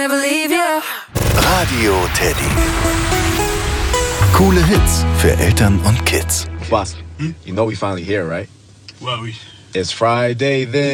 never leave you. Radio Teddy. Coole Hits für Eltern und Kids. Boss, you know we finally here, right? Well, It's Friday then.